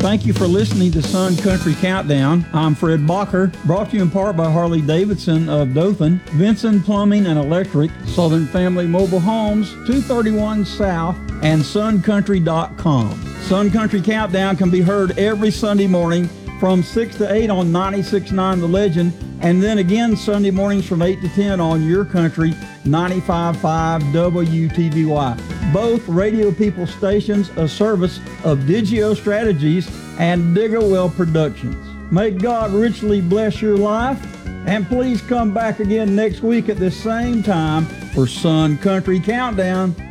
Thank you for listening to Sun Country Countdown. I'm Fred Bacher, brought to you in part by Harley Davidson of Dothan, Vinson Plumbing and Electric, Southern Family Mobile Homes, 231 South, and suncountry.com. Sun Country Countdown can be heard every Sunday morning from 6 to 8 on 96.9 The Legend, and then again Sunday mornings from 8 to 10 on Your Country, 95.5 WTVY. Both Radio People stations, a service of Digio Strategies and Digger Well Productions. May God richly bless your life, and please come back again next week at the same time for Sun Country Countdown.